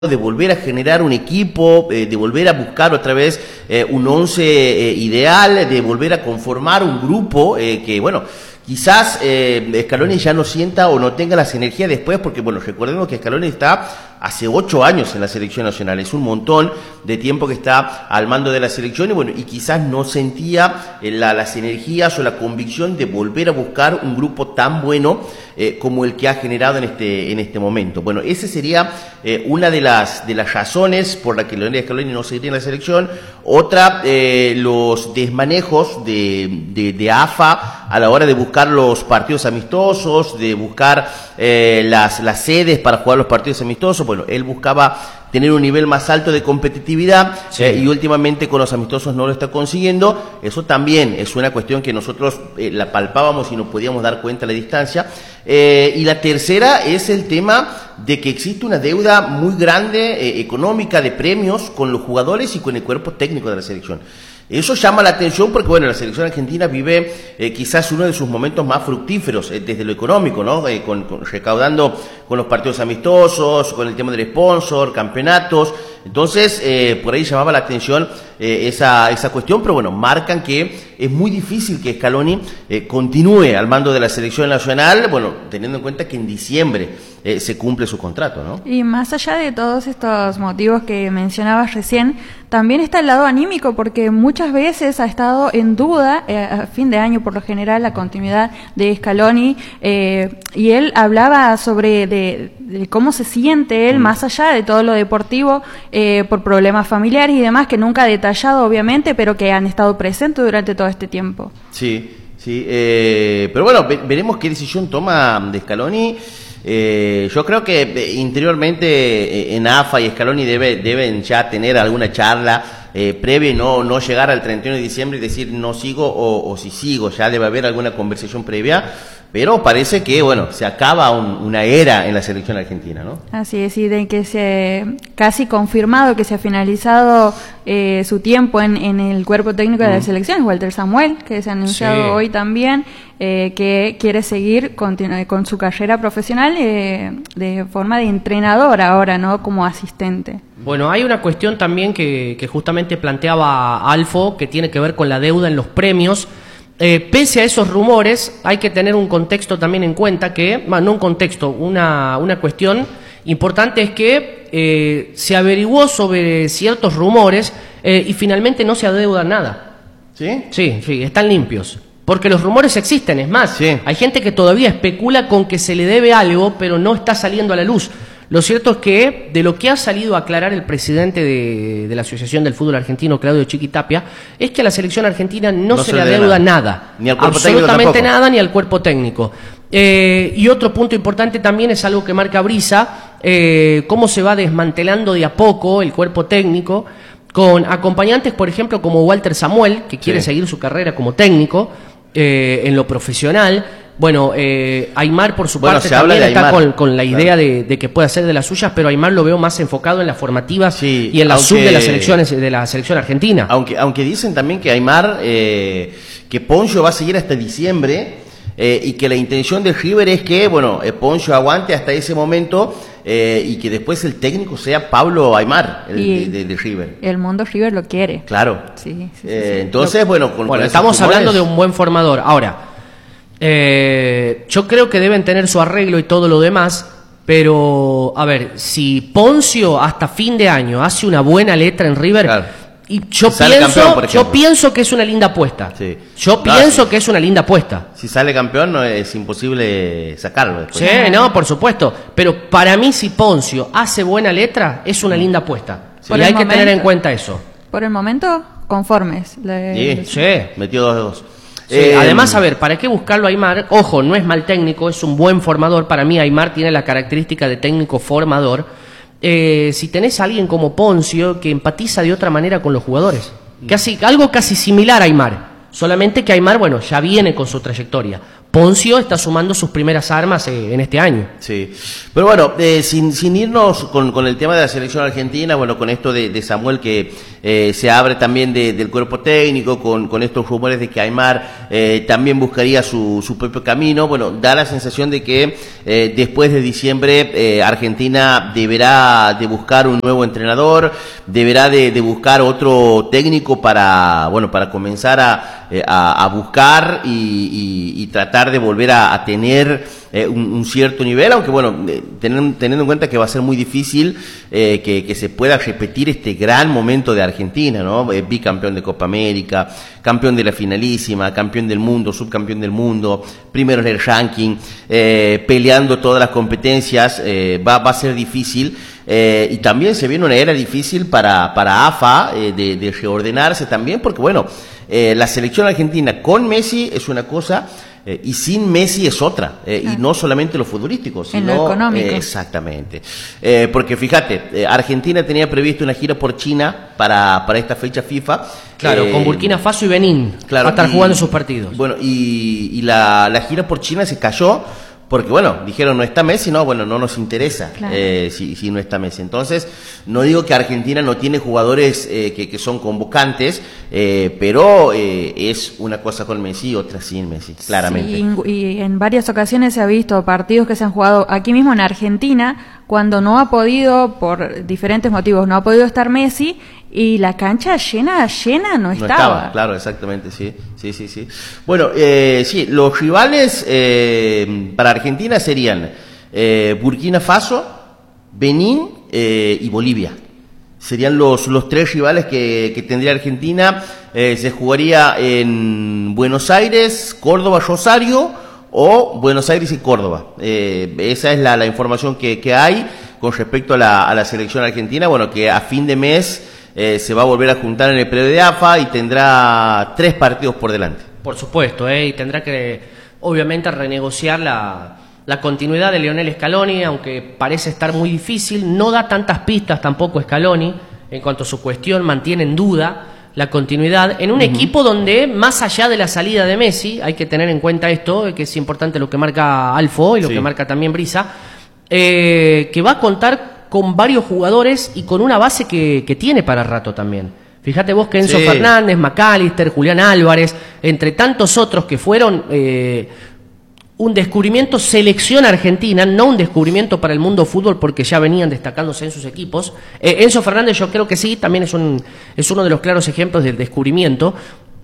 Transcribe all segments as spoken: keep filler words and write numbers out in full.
de volver a generar un equipo, eh, de volver a buscar otra vez eh, un once eh, ideal, de volver a conformar un grupo eh, que, bueno, quizás eh, Scaloni ya no sienta o no tenga las energías después, porque, bueno, recordemos que Scaloni está hace ocho años en la selección nacional, es un montón de tiempo que está al mando de la selección y, bueno, y quizás no sentía eh, la, las energías o la convicción de volver a buscar un grupo tan bueno eh, como el que ha generado en este, en este momento. Bueno, ese sería eh, una de las, de las razones por la que Lionel Scaloni no seguiría en la selección. Otra, eh, los desmanejos de, de, de A F A a la hora de buscar los partidos amistosos, de buscar eh, las, las sedes para jugar los partidos amistosos. Bueno, él buscaba tener un nivel más alto de competitividad, sí. eh, y últimamente con los amistosos no lo está consiguiendo. Eso también es una cuestión que nosotros eh, la palpábamos y nos podíamos dar cuenta a la distancia. Eh, y la tercera es el tema de que existe una deuda muy grande eh, económica de premios con los jugadores y con el cuerpo técnico de la selección. Eso llama la atención porque, bueno, la selección argentina vive eh, quizás uno de sus momentos más fructíferos eh, desde lo económico, ¿no? Eh, con, con, recaudando con los partidos amistosos, con el tema del sponsor, campeonatos. Entonces, eh, por ahí llamaba la atención eh, esa, esa cuestión, pero bueno, marcan que es muy difícil que Scaloni eh, continúe al mando de la selección nacional, bueno, teniendo en cuenta que en diciembre eh, se cumple su contrato, ¿no? Y más allá de todos estos motivos que mencionabas recién, también está el lado anímico, porque muchas veces ha estado en duda, eh, a fin de año por lo general, la continuidad de Scaloni, eh, y él hablaba sobre de, de cómo se siente él, mm. más allá de todo lo deportivo, eh, por problemas familiares y demás, que nunca ha detallado obviamente, pero que han estado presentes durante todo este tiempo. Sí, sí, eh, pero bueno, ve, veremos qué decisión toma de Scaloni. Eh, yo creo que eh, interiormente eh, en A F A y Scaloni debe, deben ya tener alguna charla eh, previa y no, no llegar al treinta y uno de diciembre y decir no sigo o, o si sigo, ya debe haber alguna conversación previa, pero parece que, bueno, se acaba un, una era en la selección argentina, ¿no? Así es, y de que se casi confirmado que se ha finalizado eh, su tiempo en, en el cuerpo técnico de la selección, Walter Samuel, que se ha anunciado sí. hoy también, eh, que quiere seguir continu- con su carrera profesional eh, de forma de entrenador ahora, no como asistente. Bueno, hay una cuestión también que, que justamente planteaba Alfo, que tiene que ver con la deuda en los premios. Eh, pese a esos rumores, hay que tener un contexto también en cuenta que, bueno, no un contexto, una, una cuestión importante es que eh, se averiguó sobre ciertos rumores eh, y finalmente no se adeuda nada. ¿Sí? Sí, sí, están limpios. Porque los rumores existen, es más, sí. hay gente que todavía especula con que se le debe algo, pero no está saliendo a la luz. Lo cierto es que de lo que ha salido a aclarar el presidente de, de la Asociación del Fútbol Argentino, Claudio Chiquitapia, es que a la selección argentina no, no se, se le adeuda nada, nada. Ni al cuerpo absolutamente nada, ni al cuerpo técnico. Eh, y otro punto importante también es algo que marca Brisa, eh, cómo se va desmantelando de a poco el cuerpo técnico, con acompañantes, por ejemplo, como Walter Samuel, que quiere sí. seguir su carrera como técnico eh, en lo profesional. Bueno, eh, Aymar por su bueno, parte también está con, con la idea claro. de, de que pueda ser de las suyas, pero Aymar lo veo más enfocado en las formativas sí, y en la aunque, sub de las selecciones de la selección argentina. Aunque aunque dicen también que Aymar, eh, que Poncio va a seguir hasta diciembre eh, y que la intención de River es que, bueno, eh, Poncio aguante hasta ese momento eh, y que después el técnico sea Pablo Aymar, el de, de, de River. El mundo River lo quiere. Claro. Sí, sí, sí, eh, sí. Entonces, bueno, con, bueno con estamos rumores, hablando de un buen formador. Ahora, Eh, yo creo que deben tener su arreglo y todo lo demás, pero a ver, si Poncio hasta fin de año hace una buena letra en River, claro. y yo si pienso, campeón, yo pienso que es una linda apuesta. Sí. Yo no, pienso sí. que es una linda apuesta. Si sale campeón no es imposible sacarlo después. Sí, no, por supuesto, pero para mí si Poncio hace buena letra es una linda apuesta. Sí. Y hay momento, que tener en cuenta eso. Por el momento, conformes. Le... Sí, sí, metió dos dos. Sí, eh, además, a ver, ¿para qué buscarlo a Aymar? Ojo, no es mal técnico, es un buen formador. Para mí Aymar tiene la característica de técnico formador. Eh, si tenés a alguien como Poncio que empatiza de otra manera con los jugadores, casi, algo casi similar a Aymar, solamente que Aymar, bueno, ya viene con su trayectoria. Poncio está sumando sus primeras armas eh, en este año. Sí, pero bueno, eh, sin, sin irnos con, con el tema de la selección argentina, bueno, con esto de, de Samuel que eh, se abre también de, del cuerpo técnico, con, con estos rumores de que Aimar eh, también buscaría su, su propio camino, bueno, da la sensación de que eh, después de diciembre eh, Argentina deberá de buscar un nuevo entrenador, deberá de, de buscar otro técnico para, bueno, para comenzar a, eh, a, a buscar y, y, y tratar de volver a, a tener eh, un, un cierto nivel, aunque bueno, eh, teniendo, teniendo en cuenta que va a ser muy difícil eh, que, que se pueda repetir este gran momento de Argentina, ¿no? Eh, bicampeón de Copa América, campeón de la finalísima, campeón del mundo, subcampeón del mundo, primero en el ranking, eh, peleando todas las competencias, eh, va, va a ser difícil. Eh, y también se viene una era difícil para, para A F A eh, de, de reordenarse también, porque bueno, eh, la selección argentina con Messi es una cosa, Eh, y sin Messi es otra, eh, claro. Y no solamente lo futbolístico, sino en lo económico. Eh, exactamente, eh, porque fíjate, eh, Argentina tenía previsto una gira por China para, para esta fecha FIFA. Claro, eh, con Burkina Faso y Benín, claro, va a estar y, jugando sus partidos. Bueno, y, y la, la gira por China se cayó, porque bueno, dijeron no está Messi, no, bueno, no nos interesa claro. eh, si, si no está Messi. Entonces, no digo que Argentina no tiene jugadores eh, que, que son convocantes, eh, pero eh, es una cosa con Messi y otra sin Messi, claramente. Sí, y en varias ocasiones se ha visto partidos que se han jugado aquí mismo en Argentina, cuando no ha podido, por diferentes motivos, no ha podido estar Messi, y la cancha llena, llena no estaba. No estaba, claro, exactamente, sí, sí, sí, sí. Bueno, eh, sí, los rivales eh, para Argentina serían eh, Burkina Faso, Benín eh, y Bolivia. Serían los, los tres rivales que, que tendría Argentina. Eh, se jugaría en Buenos Aires, Córdoba, Rosario, o Buenos Aires y Córdoba. Eh, esa es la, la información que, que hay con respecto a la, a la selección argentina. Bueno, que a fin de mes eh, se va a volver a juntar en el periodo de A F A y tendrá tres partidos por delante. Por supuesto, eh, y tendrá que, obviamente, renegociar la, la continuidad de Lionel Scaloni, aunque parece estar muy difícil. No da tantas pistas tampoco Scaloni en cuanto a su cuestión, mantiene en duda la continuidad en un uh-huh. equipo donde, más allá de la salida de Messi, hay que tener en cuenta esto, que es importante lo que marca Alfo y lo sí. que marca también Brisa, eh, que va a contar con varios jugadores y con una base que, que tiene para rato también. Fíjate vos que Enzo sí. Fernández, McAllister, Julián Álvarez, entre tantos otros que fueron eh, un descubrimiento selección argentina, no un descubrimiento para el mundo fútbol porque ya venían destacándose en sus equipos. Eh, Enzo Fernández yo creo que sí, también es, un, es uno de los claros ejemplos del descubrimiento.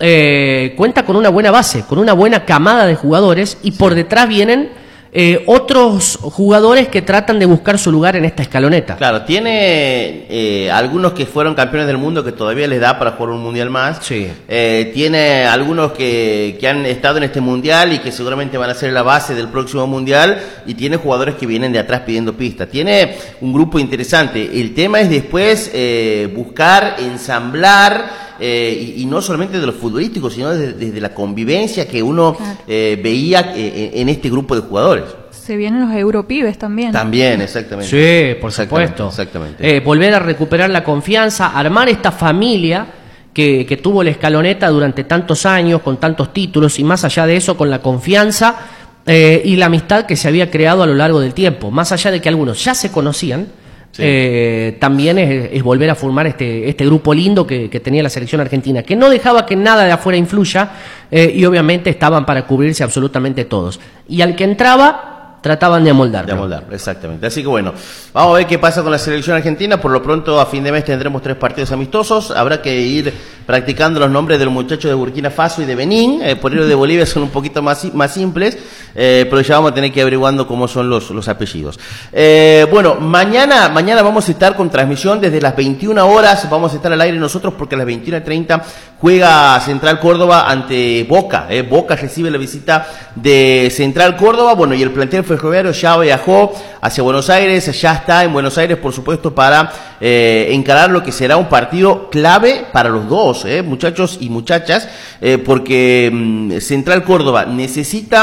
Eh, cuenta con una buena base, con una buena camada de jugadores y sí. por detrás vienen Eh, otros jugadores que tratan de buscar su lugar en esta escaloneta. Claro, tiene eh, algunos que fueron campeones del mundo que todavía les da para jugar un mundial más. Sí. Eh, tiene algunos que, que han estado en este mundial y que seguramente van a ser la base del próximo mundial. Y tiene jugadores que vienen de atrás pidiendo pistas. Tiene un grupo interesante. El tema es después eh, buscar, ensamblar. Eh, y, y no solamente de los futbolísticos, sino desde, desde la convivencia que uno claro. eh, veía eh, en este grupo de jugadores. Se vienen los europibes también. También, exactamente. Sí, por supuesto. Exactamente. Eh, volver a recuperar la confianza, armar esta familia que, que tuvo la Escaloneta durante tantos años, con tantos títulos, y más allá de eso, con la confianza eh, y la amistad que se había creado a lo largo del tiempo. Más allá de que algunos ya se conocían, sí. eh, también es, es volver a formar este, este grupo lindo que, que tenía la selección argentina, que no dejaba que nada de afuera influya, eh, y obviamente estaban para cubrirse absolutamente todos. Y al que entraba, trataban de amoldar. De amoldar, exactamente. Así que bueno, vamos a ver qué pasa con la selección argentina. Por lo pronto, a fin de mes tendremos tres partidos amistosos. Habrá que ir practicando los nombres de los muchachos de Burkina Faso y de Benín. Eh, por ello de Bolivia son un poquito más, más simples, eh, pero ya vamos a tener que ir averiguando cómo son los, los apellidos. Eh, bueno, mañana, mañana vamos a estar con transmisión desde las veintiuna horas. Vamos a estar al aire nosotros porque a las veintiuna treinta juega Central Córdoba ante Boca. Eh. Boca recibe la visita de Central Córdoba. Bueno, y el plantel ferroviario ya viajó hacia Buenos Aires, ya está en Buenos Aires, por supuesto, para eh, encarar lo que será un partido clave para los dos, eh, muchachos y muchachas, eh, porque mmm, Central Córdoba necesita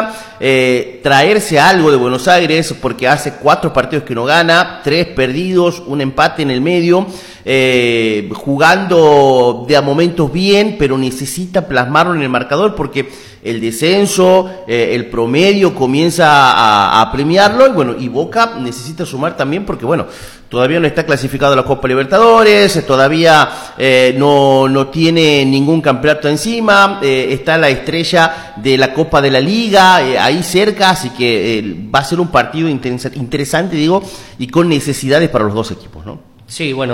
eh, traerse algo de Buenos Aires, porque hace cuatro partidos que no gana, tres perdidos, un empate en el medio, eh, jugando de a momentos bien, pero necesita plasmarlo en el marcador porque el descenso, eh, el promedio comienza a, a premiarlo, y bueno, y Boca necesita sumar también porque bueno, todavía no está clasificado a la Copa Libertadores, todavía eh, no, no tiene ningún campeonato encima, eh, está la estrella de la Copa de la Liga eh, ahí cerca, así que eh, va a ser un partido interesante, digo, y con necesidades para los dos equipos, ¿no? Sí, bueno.